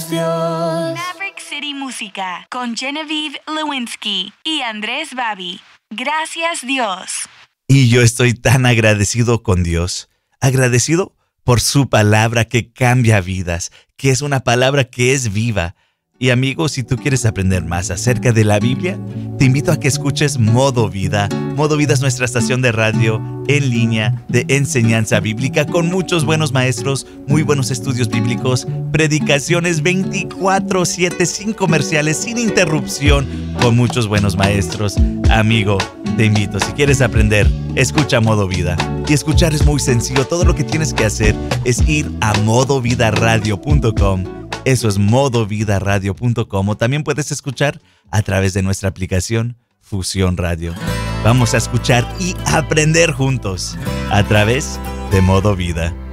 Dios. Maverick City Música con Genevieve Lewinsky y Andrés Babi. Gracias, Dios. Y yo estoy tan agradecido con Dios, agradecido por su palabra que cambia vidas, que es una palabra que es viva. Y amigos, si tú quieres aprender más acerca de la Biblia, te invito a que escuches Modo Vida. Modo Vida es nuestra estación de radio en línea de enseñanza bíblica con muchos buenos maestros, muy buenos estudios bíblicos, predicaciones 24/7, sin comerciales, sin interrupción, con muchos buenos maestros. Amigo, te invito, si quieres aprender, escucha Modo Vida. Y escuchar es muy sencillo, todo lo que tienes que hacer es ir a modovidaradio.com. Eso es modovidaradio.com, o también puedes escuchar a través de nuestra aplicación Fusión Radio. Vamos a escuchar y aprender juntos a través de Modo Vida.